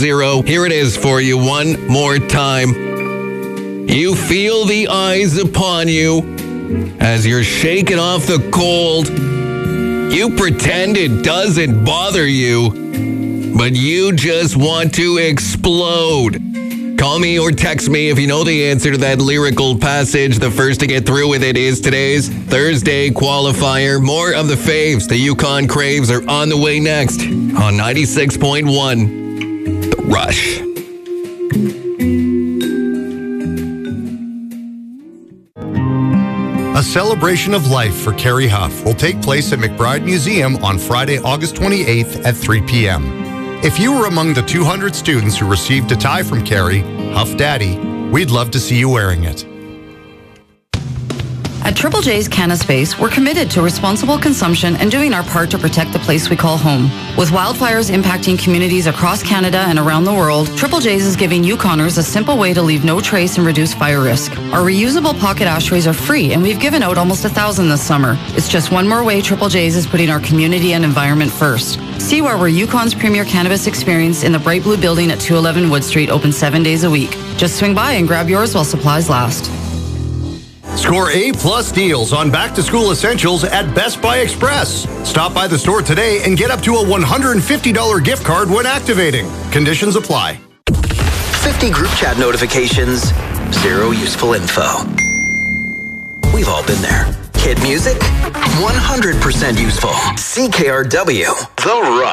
780. Here it is for you one more time. You feel the eyes upon you as you're shaking off the cold. You pretend it doesn't bother you, but you just want to explode. Call me or text me if you know the answer to that lyrical passage. The first to get through with it is today's Thursday qualifier. More of the faves the Yukon craves are on the way next on 96.1 The Rush. A celebration of life for Carrie Huff will take place at McBride Museum on Friday, August 28th at 3 p.m. If you were among the 200 students who received a tie from Carrie, Huff Daddy, we'd love to see you wearing it. At Triple J's Canna Space, we're committed to responsible consumption and doing our part to protect the place we call home. With wildfires impacting communities across Canada and around the world, Triple J's is giving Yukoners a simple way to leave no trace and reduce fire risk. Our reusable pocket ashtrays are free, and we've given out almost 1,000 this summer. It's just one more way Triple J's is putting our community and environment first. See why we're Yukon's premier cannabis experience in the Bright Blue Building at 211 Wood Street, open 7 days a week. Just swing by and grab yours while supplies last. Score A-plus deals on back-to-school essentials at Best Buy Express. Stop by the store today and get up to a $150 gift card when activating. Conditions apply. 50 group chat notifications, 0 useful info. We've all been there. Hit music, 100% useful. CKRW, The Rush.